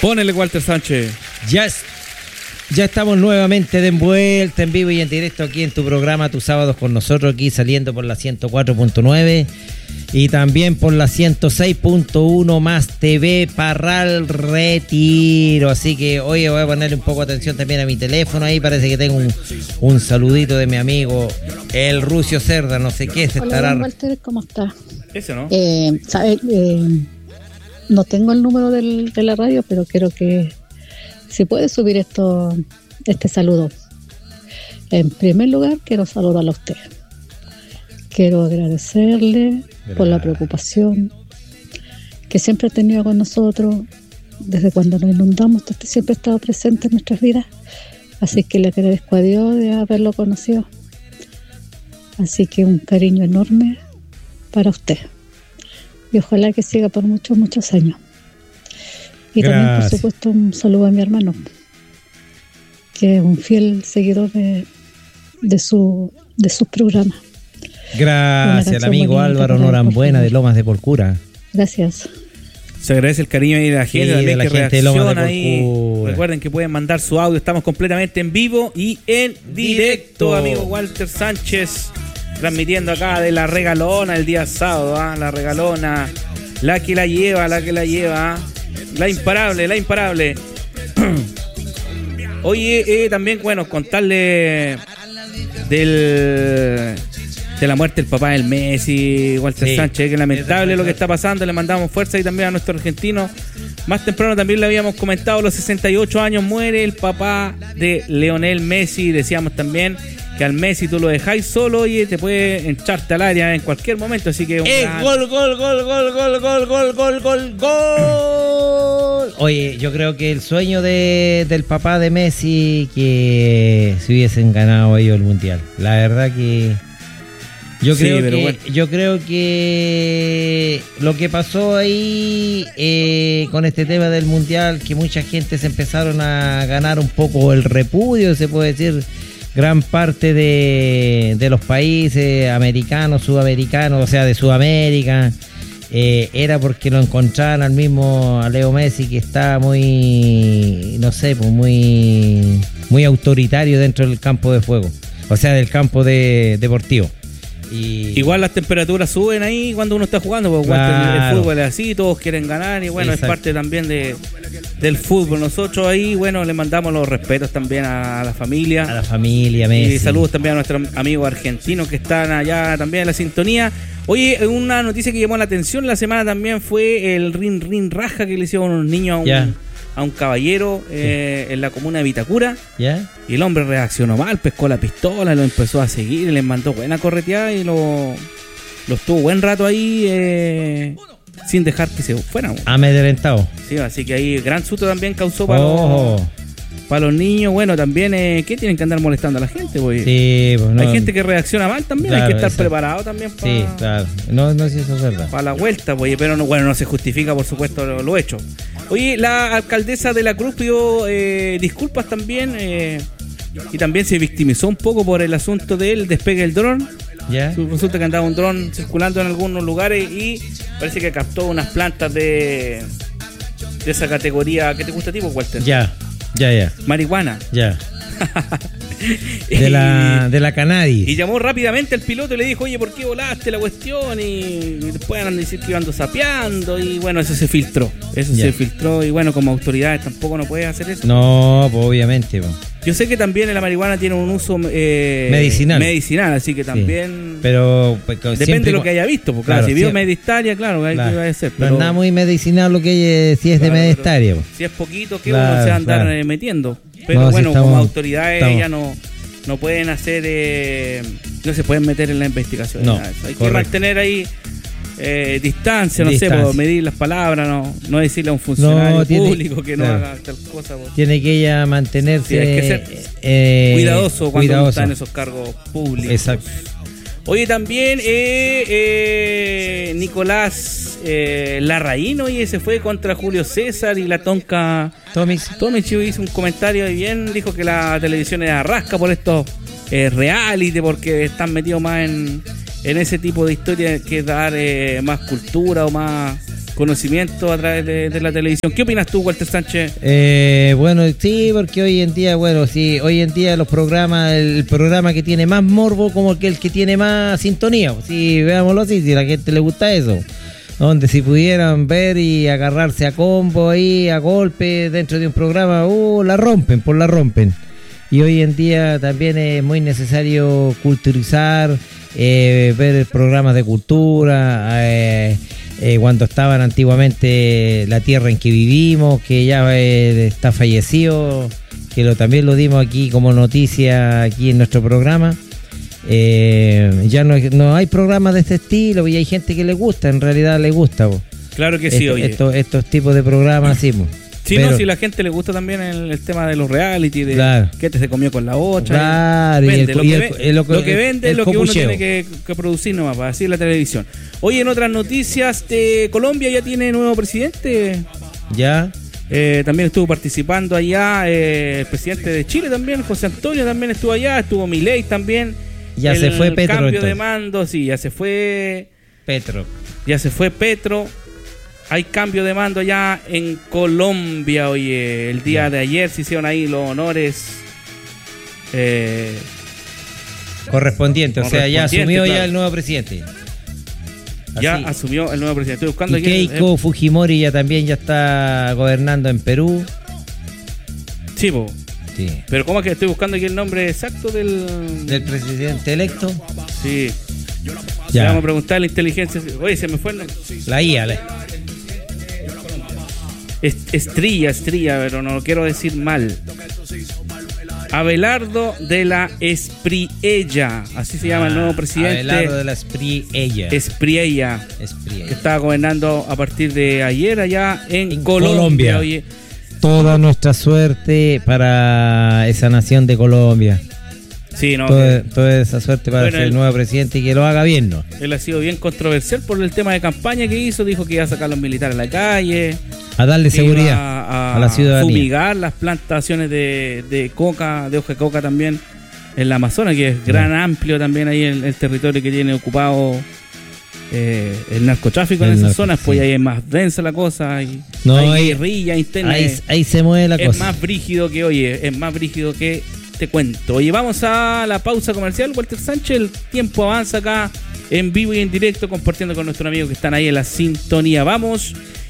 Ponele, Walter Sánchez. Ya estamos nuevamente de envuelta en vivo y en directo aquí en tu programa, Tus Sábados con nosotros, aquí saliendo por la 104.9 y también por la 106.1 más TV Parral Retiro. Así que oye, voy a ponerle un poco de atención también a mi teléfono. Ahí parece que tengo un saludito de mi amigo el Rucio Cerda, no sé qué se estará. Hola, Walter, ¿cómo está? Eso, ¿no? No tengo el número de la radio, pero quiero que si puede subir este saludo. En primer lugar, quiero saludarle a usted. Quiero agradecerle por la preocupación que siempre ha tenido con nosotros. Desde cuando nos inundamos, usted siempre ha estado presente en nuestras vidas. Así que le agradezco a Dios de haberlo conocido. Así que un cariño enorme para usted. Y ojalá que siga por muchos, muchos años. Y Gracias. también, por supuesto, un saludo a mi hermano, que es un fiel seguidor de sus programas. Gracias, el amigo Álvaro Norambuena de Lomas de Porcura. Gracias. Se agradece el cariño ahí de la gente, Sí, también de la que gente de Lomas de reacciona ahí. Porcura. Recuerden que pueden mandar su audio, estamos completamente en vivo y en directo, amigo Walter Sánchez, transmitiendo acá de la Regalona el día sábado, la Regalona, la que la lleva, la imparable. Oye, también, bueno, contarle de la muerte del papá del Messi, Walter Sánchez, que lamentable lo que está pasando. Le mandamos fuerza y también a nuestro argentino. Más temprano también le habíamos comentado, a los 68 años muere el papá de Lionel Messi. Decíamos también que al Messi tú lo dejáis solo y te puede echarte al área en cualquier momento, así que gol. Oye, yo creo que el sueño del papá de Messi, que si hubiesen ganado ellos el mundial. La verdad que yo creo que lo que pasó ahí con este tema del mundial, que mucha gente se empezaron a ganar un poco el repudio, se puede decir, gran parte de los países americanos, sudamericanos, o sea, de Sudamérica, era porque lo encontraban al mismo a Leo Messi, que está muy, no sé, pues muy autoritario dentro del campo de juego, o sea, del campo deportivo. Igual las temperaturas suben ahí cuando uno está jugando, porque claro, el fútbol es así, todos quieren ganar y bueno, exacto, es parte también del fútbol. Nosotros ahí, bueno, le mandamos los respetos también a la familia. A la familia Messi. Y saludos también a nuestros amigos argentinos que están allá también en la sintonía. Oye, una noticia que llamó la atención la semana también fue el rin raja que le hicieron unos niños a un caballero en la comuna de Vitacura. Y el hombre reaccionó mal, pescó la pistola, lo empezó a seguir y les mandó buena correteada y lo estuvo buen rato ahí sin dejar que se fueran. Amedrentado. Sí, así que ahí gran susto también causó para los niños. Bueno, también, ¿qué tienen que andar molestando a la gente? Pues? Sí, pues no. Hay gente que reacciona mal también, claro, hay que estar preparado también para... Sí, claro. No, si eso es verdad. Para la vuelta, pues, pero no se justifica, por supuesto, lo hecho. Oye, la alcaldesa de La Cruz pidió disculpas también y también se victimizó un poco por el asunto del despegue del dron. Resulta que andaba un dron circulando en algunos lugares y parece que captó unas plantas de esa categoría. ¿Qué te gusta a ti, Walter? Ya. Marihuana. De la cannabis. Y llamó rápidamente al piloto y le dijo, oye, ¿por qué volaste la cuestión? Y después van a decir que iban sapeando. Y bueno, eso se filtró. Y bueno, como autoridades tampoco no puedes hacer eso. No, pues obviamente. Yo sé que también la marihuana tiene un uso medicinal, así que también... Sí. Pero depende de lo que haya visto. Porque, claro, si vio medistaria, claro, ahí va a ser. Pero no es nada muy medicinal lo que si es de medistaria. Si es poquito, que uno se va a andar metiendo. Pero no, bueno, como autoridades ya no pueden hacer, no se pueden meter en la investigación. No, hay que mantener ahí distancia, no sé, medir las palabras, no decirle a un funcionario público que no haga tal cosa. Tiene que ella mantenerse. Sí, hay que ser cuidadoso cuando uno está en esos cargos públicos. Exacto. Oye, también Nicolás Larraín, oye, se fue contra Julio César y la tonca Tomic hizo un comentario y bien, dijo que la televisión era rasca por estos reality, porque están metidos más en ese tipo de historia que dar más cultura o más conocimiento a través de la televisión. ¿Qué opinas tú, Walter Sánchez? Bueno, sí, porque hoy en día, hoy en día los programas, el programa que tiene más morbo como que el que tiene más sintonía. Sí, veámoslo así, si a la gente le gusta eso. Donde si pudieran ver y agarrarse a combo ahí, a golpe dentro de un programa, la rompen. Y hoy en día también es muy necesario culturizar, ver programas de cultura, cuando estaban antiguamente La Tierra en que Vivimos, que ya está fallecido, que también lo dimos aquí como noticia aquí en nuestro programa. Ya no hay programas de este estilo y hay gente que le gusta, en realidad le gusta. Claro que sí, oye. Estos tipos de programas, sí. Sí, pero, si la gente le gusta también el tema de los reality, de claro, que te se comió con la otra. Claro, vende, lo que vende es lo que uno tiene que producir nomás, para así la televisión. Oye, en otras noticias, Colombia ya tiene nuevo presidente. Ya. También estuvo participando allá el presidente de Chile también, José Antonio también estuvo allá, estuvo Milei también. Ya se fue Petro. Cambio entonces de mando, sí, ya se fue Petro. Hay cambio de mando ya en Colombia, oye. El día de ayer se hicieron ahí los honores correspondientes. O sea, ya asumió ya el nuevo presidente. Ya asumió el nuevo presidente. Estoy buscando y Keiko Fujimori ya está gobernando en Perú. Sí, sí. Pero ¿cómo es que estoy buscando aquí el nombre exacto del presidente electo? Sí. Ya. Vamos a preguntar a la inteligencia. Oye, se me fue el nombre. La IA. Estrella, pero no lo quiero decir mal. Abelardo de la Espriella, así se llama el nuevo presidente. Abelardo de la Espriella. Espriella. Que está gobernando a partir de ayer allá en Colombia. Oye. Toda nuestra suerte para esa nación de Colombia. Sí, no. Toda esa suerte para ser el nuevo presidente y que lo haga bien, ¿no? Él ha sido bien controversial por el tema de campaña que hizo. Dijo que iba a sacar a los militares a la calle, a darle seguridad a la ciudadanía, fumigar las plantaciones de coca, de hoja de coca también en la Amazonas, que es gran amplio también ahí el territorio que tiene ocupado el narcotráfico en esas zonas, pues ahí es más densa la cosa, y hay guerrilla interna. Ahí se mueve la cosa. Es más brígido que te cuento. Oye, vamos a la pausa comercial, Walter Sánchez. El tiempo avanza acá en vivo y en directo, compartiendo con nuestros amigos que están ahí en la sintonía. Vamos